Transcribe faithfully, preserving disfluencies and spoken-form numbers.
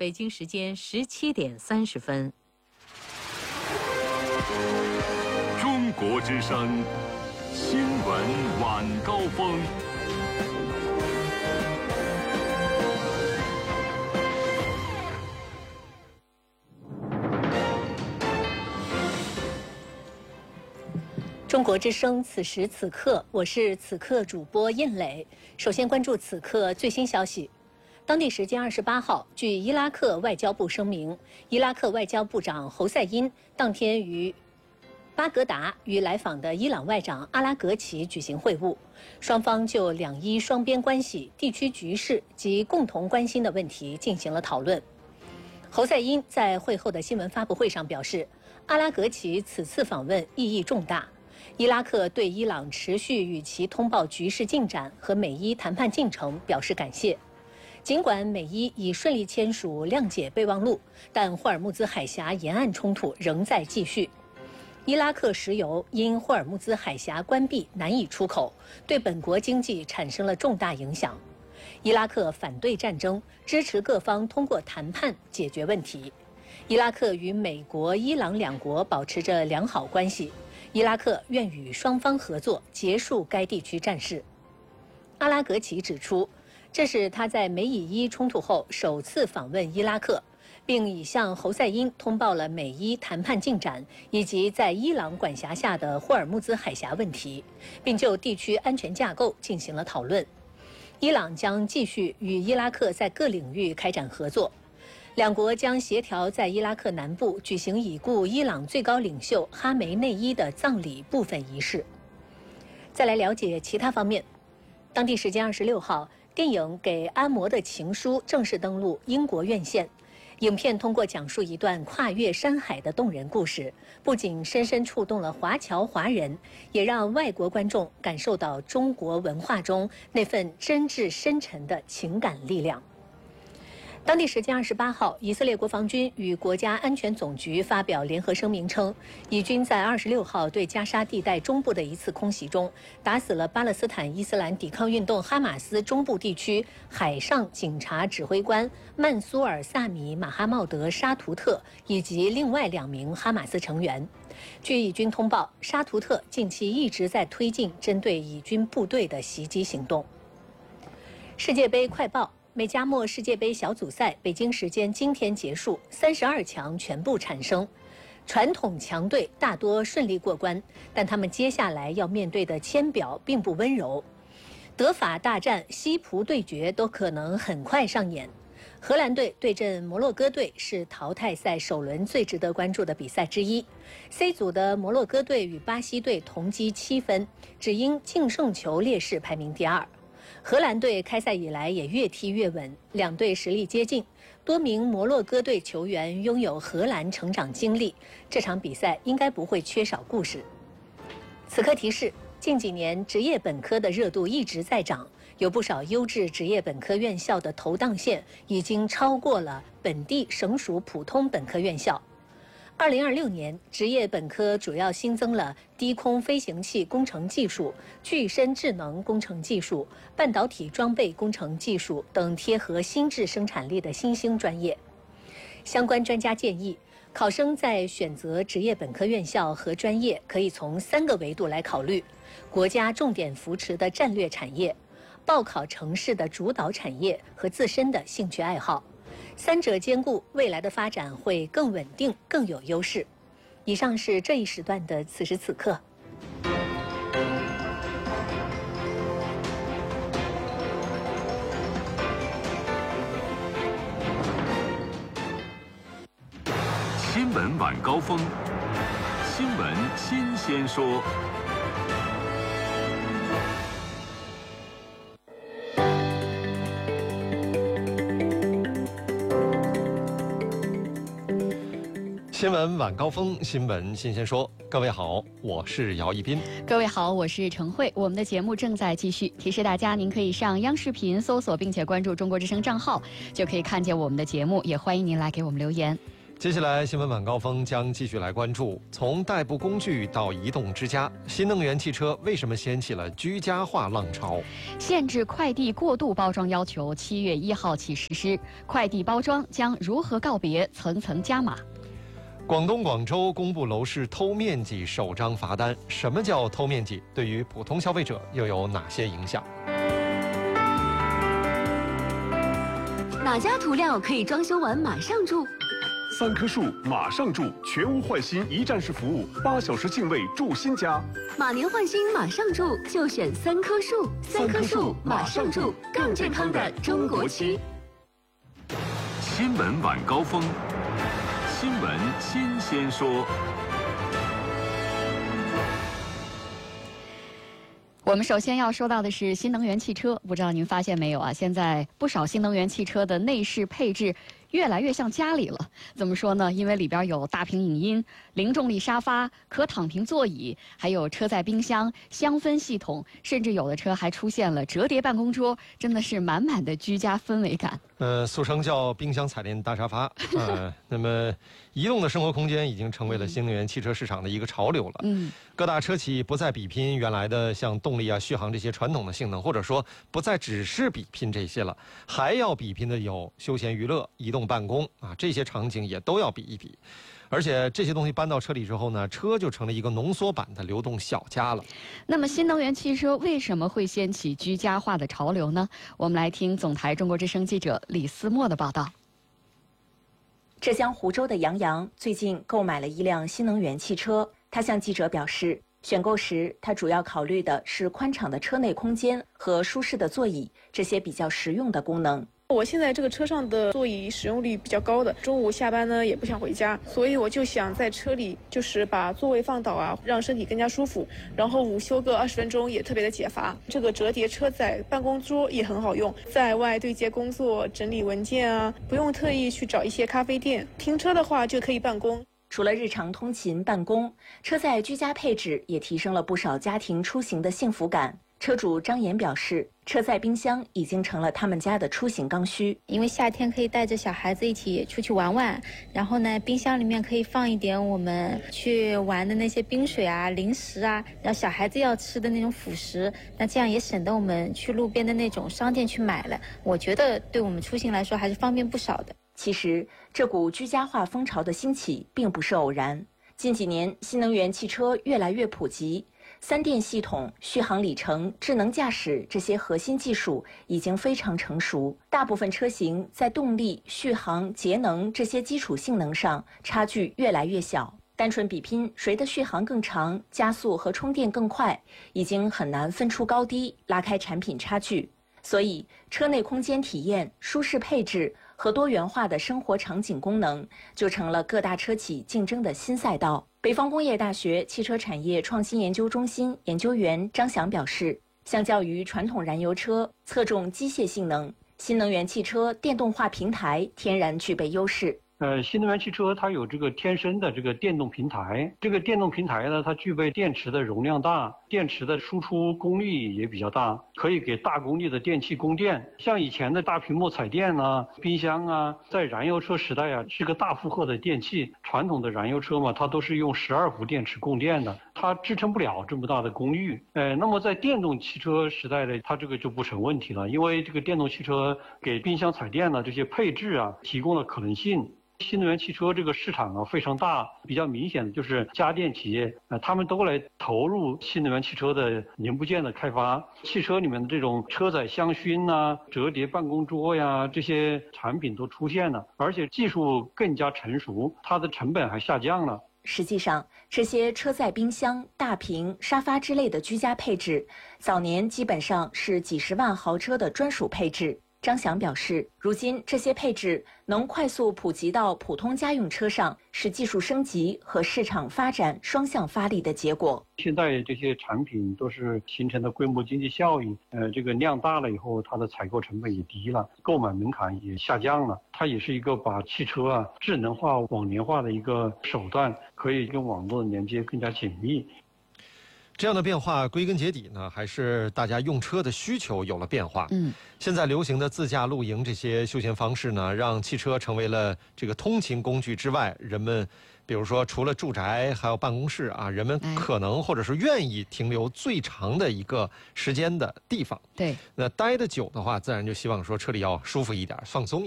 北京时间十七点三十分。 中国之声新闻晚高峰。 中国之声，此时此刻，我是此刻主播燕磊。首先关注此刻最新消息。当地时间二十八号，据伊拉克外交部声明，伊拉克外交部长侯赛因当天于巴格达与来访的伊朗外长阿拉格齐举行会晤，双方就两伊双边关系、地区局势及共同关心的问题进行了讨论。侯赛因在会后的新闻发布会上表示，阿拉格齐此次访问意义重大。伊拉克对伊朗持续与其通报局势进展和美伊谈判进程表示感谢。尽管美伊已顺利签署谅解备忘录，但霍尔木兹海峡沿岸冲突仍在继续。伊拉克石油因霍尔木兹海峡关闭难以出口，对本国经济产生了重大影响。伊拉克反对战争，支持各方通过谈判解决问题。伊拉克与美国、伊朗两国保持着良好关系。伊拉克愿与双方合作，结束该地区战事。阿拉格齐指出，这是他在美以伊冲突后首次访问伊拉克，并已向侯赛因通报了美伊谈判进展以及在伊朗管辖下的霍尔木兹海峡问题，并就地区安全架构进行了讨论。伊朗将继续与伊拉克在各领域开展合作。两国将协调在伊拉克南部举行已故伊朗最高领袖哈梅内伊的葬礼部分仪式。再来了解其他方面。当地时间二十六号，电影《给阿摩的情书》正式登陆英国院线。影片通过讲述一段跨越山海的动人故事，不仅深深触动了华侨华人，也让外国观众感受到中国文化中那份真挚深沉的情感力量。当地时间二十八号，以色列国防军与国家安全总局发表联合声明称，以军在二十六号对加沙地带中部的一次空袭中，打死了巴勒斯坦伊斯兰抵抗运动哈马斯中部地区海上警察指挥官曼苏尔·萨米·马哈茂德·沙图特以及另外两名哈马斯成员。据以军通报，沙图特近期一直在推进针对以军部队的袭击行动。世界杯快报。美加墨世界杯小组赛北京时间今天结束，三十二强全部产生，传统强队大多顺利过关，但他们接下来要面对的签表并不温柔。德法大战、西葡对决都可能很快上演。荷兰队对阵摩洛哥队是淘汰赛首轮最值得关注的比赛之一。C 组的摩洛哥队与巴西队同积七分，只因净胜球劣势排名第二。荷兰队开赛以来也越踢越稳，两队实力接近，多名摩洛哥队球员拥有荷兰成长经历，这场比赛应该不会缺少故事。此刻提示，近几年职业本科的热度一直在涨，有不少优质职业本科院校的投档线已经超过了本地省属普通本科院校。二零二六年，职业本科主要新增了低空飞行器工程技术、具身智能工程技术、半导体装备工程技术等贴合新质生产力的新兴专业。相关专家建议，考生在选择职业本科院校和专业可以从三个维度来考虑：国家重点扶持的战略产业、报考城市的主导产业和自身的兴趣爱好。三者兼顾，未来的发展会更稳定、更有优势。以上是这一时段的此时此刻。 新闻晚高峰，新闻新鲜说。 新闻晚高峰，新闻新鲜说。各位好，我是姚一斌。 各位好，我是程慧。我们的节目正在继续，提示大家，您可以上央视频搜索并且关注中国之声账号，就可以看见我们的节目。也欢迎您来给我们留言。 接下来，新闻晚高峰将继续来关注：从代步工具到移动之家，新能源汽车为什么掀起了居家化浪潮？ 限制快递过度包装要求七月一号起实施，快递包装将如何告别层层加码？ 广东广州公布楼市偷面积首张罚单，什么叫偷面积？对于普通消费者又有哪些影响？ 哪家涂料可以装修完马上住？ 三棵树马上住，全屋换新一站式服务，八小时净位住新家。 马年换新马上住，就选三棵树。三棵树马上住，更健康的中国区。 新闻晚高峰，新闻新鲜说。 我们首先要说到的是新能源汽车，不知道您发现没有啊？现在不少新能源汽车的内饰配置越来越像家里了。怎么说呢？因为里边有大屏影音、零重力沙发、可躺平座椅，还有车载冰箱、香氛系统，甚至有的车还出现了折叠办公桌，真的是满满的居家氛围感。 呃，俗称叫冰箱彩电大沙发。呃，那么移动的生活空间已经成为了新能源汽车市场的一个潮流了。嗯，各大车企不再比拼原来的像动力啊、续航这些传统的性能，或者说不再只是比拼这些了，还要比拼的有休闲娱乐、移动办公啊，这些场景也都要比一比。而且这些东西搬到车里之后呢，车就成了一个浓缩版的流动小家了。 那么新能源汽车为什么会掀起居家化的潮流呢？我们来听总台中国之声记者李思墨的报道。 浙江湖州的杨洋最近购买了一辆新能源汽车，他向记者表示，选购时他主要考虑的是宽敞的车内空间和舒适的座椅，这些比较实用的功能。 我现在这个车上的座椅使用率比较高的，中午下班呢也不想回家，所以我就想在车里就是把座位放倒啊，让身体更加舒服，然后午休个二十分钟也特别的解乏。这个折叠车载办公桌也很好用，在外对接工作、整理文件啊，不用特意去找一些咖啡店，停车的话就可以办公。 除了日常通勤办公，车载居家配置也提升了不少家庭出行的幸福感。车主张岩表示，车载冰箱已经成了他们家的出行刚需。 因为夏天可以带着小孩子一起出去玩玩，然后呢，冰箱里面可以放一点我们去玩的那些冰水啊、零食啊，然后小孩子要吃的那种辅食，那这样也省得我们去路边的那种商店去买了。我觉得对我们出行来说还是方便不少的。 其实，这股居家化风潮的兴起并不是偶然。近几年，新能源汽车越来越普及。三电系统、续航里程、智能驾驶这些核心技术已经非常成熟，大部分车型在动力、续航、节能这些基础性能上差距越来越小。单纯比拼谁的续航更长、加速和充电更快，已经很难分出高低，拉开产品差距。所以，车内空间体验、舒适配置和多元化的生活场景功能，就成了各大车企竞争的新赛道。北方工业大学汽车产业创新研究中心研究员张翔表示，相较于传统燃油车侧重机械性能，新能源汽车电动化平台天然具备优势。 呃，新能源汽车它有这个天生的这个电动平台，这个电动平台呢，它具备电池的容量大，电池的输出功率也比较大，可以给大功率的电器供电。像以前的大屏幕彩电啊、冰箱啊，在燃油车时代啊，是个大负荷的电器。传统的燃油车嘛，它都是用十二伏电池供电的，它支撑不了这么大的功率。呃，那么在电动汽车时代呢，它这个就不成问题了，因为这个电动汽车给冰箱彩电呢这些配置啊，提供了可能性。新能源汽车这个市场啊非常大，比较明显的就是家电企业，呃，他们都来投入新能源汽车的零部件的开发。汽车里面的这种车载香薰呐、折叠办公桌呀，这些产品都出现了，而且技术更加成熟，它的成本还下降了。 实际上，这些车载冰箱、大屏、沙发之类的居家配置，早年基本上是几十万豪车的专属配置。张翔表示，如今这些配置能快速普及到普通家用车上，是技术升级和市场发展双向发力的结果。 现在这些产品都是形成的规模经济效应，呃，这个量大了以后，它的采购成本也低了，购买门槛也下降了。它也是一个把汽车啊智能化、网联化的一个手段，可以跟网络的连接更加紧密。 这样的变化归根结底呢，还是大家用车的需求有了变化。 嗯， 现在流行的自驾露营这些休闲方式呢，让汽车成为了这个通勤工具之外，人们比如说除了住宅还有办公室啊，人们可能或者是愿意停留最长的一个时间的地方。 对， 那待得久的话，自然就希望说车里要舒服一点，放松一点。